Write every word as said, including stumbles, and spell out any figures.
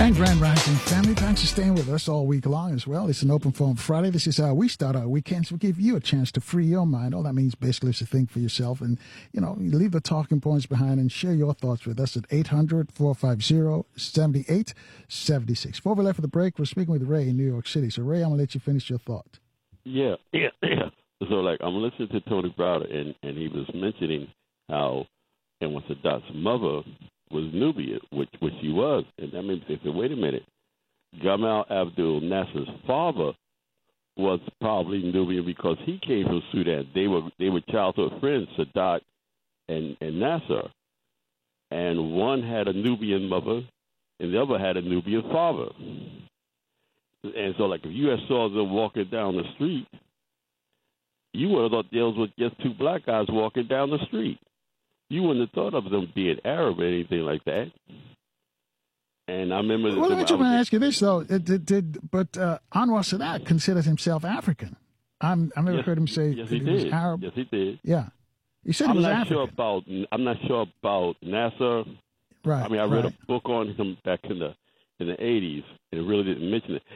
And Grand Rising family, thanks for staying with us all week long as well. It's an open forum Friday. This is how we start our weekends. We give you a chance to free your mind. All that means basically is to think for yourself and, you know, you leave the talking points behind and share your thoughts with us at eight hundred, four five zero, seven eight seven six. Before we left for the break, we're speaking with Ray in New York City. So, Ray, I'm going to let you finish your thought. Yeah, yeah, yeah. So, like, I'm listening to Tony Browder, and, and he was mentioning how, and when Sadat's mother was Nubian, which which he was, and that means they said, wait a minute, Gamal Abdel Nasser's father was probably Nubian because he came from Sudan. They were they were childhood friends, Sadat and, and Nasser, and one had a Nubian mother, and the other had a Nubian father. And so, like, if you had saw them walking down the street, you would have thought those were just two black guys walking down the street. You wouldn't have thought of them being Arab or anything like that. And I remember... Well, let me just ask you this, though. Did, did, but uh, Anwar Sadat considers himself African. I'm, I've never yes, heard him say yes, he, he did. was Arab. Yes, he did. Yeah. He said I'm he was not African. Sure about, I'm not sure about Nasser. Right, I mean, I read right. a book on him back in the in the eighties, and it really didn't mention it.